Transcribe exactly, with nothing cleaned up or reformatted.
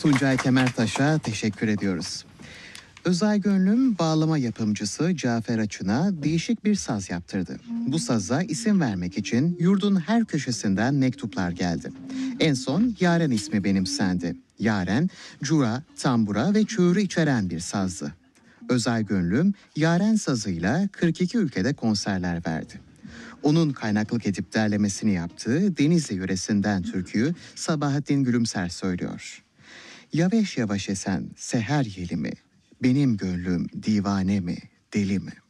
Tuncay Kemertaş'a teşekkür ediyoruz. Özay Gönlüm bağlama yapımcısı Cafer Açın'a değişik bir saz yaptırdı. Bu saza isim vermek için yurdun her köşesinden mektuplar geldi. En son Yaren ismi benimsendi. Yaren, cura, tambura ve çığırı içeren bir sazdı. Özay Gönlüm, Yaren sazıyla kırk iki ülkede konserler verdi. Onun kaynaklık edip derlemesini yaptığı Denizli yöresinden türküyü Sabahattin Gülümser söylüyor. Yavaş yavaş esen seher yeli mi? Benim gönlüm divane mi, deli mi?